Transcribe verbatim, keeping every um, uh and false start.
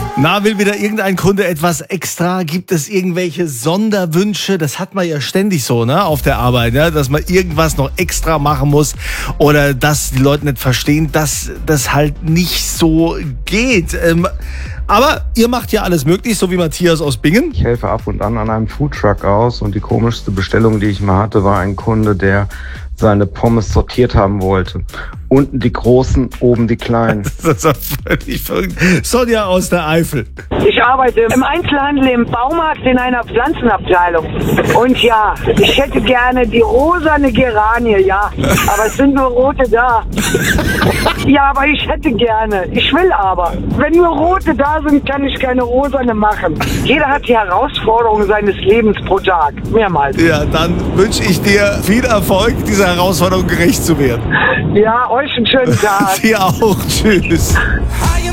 Na, will wieder irgendein Kunde etwas extra? Gibt es irgendwelche Sonderwünsche? Das hat man ja ständig so, ne, auf der Arbeit, ne? Dass man irgendwas noch extra machen muss oder dass die Leute nicht verstehen, dass das halt nicht so geht. Ähm, aber ihr macht ja alles möglich, so wie Matthias aus Bingen. Ich helfe ab und an an einem Foodtruck aus und die komischste Bestellung, die ich mal hatte, war ein Kunde, der seine Pommes sortiert haben wollte. Unten die großen, oben die kleinen. Das ist doch völlig verrückt. Sonja aus der Eifel. Ich arbeite im Einzelhandel im Baumarkt in einer Pflanzenabteilung. Und ja, ich hätte gerne die rosane Geranie, ja. Aber es sind nur rote da. Ja, aber ich hätte gerne. Ich will aber. Wenn nur rote da sind, kann ich keine rosane machen. Jeder hat die Herausforderung seines Lebens pro Tag. Mehrmals. Ja, dann wünsche ich dir viel Erfolg, dieser Herausforderung gerecht zu werden. Ja, euch einen schönen Tag. Dir auch. Tschüss.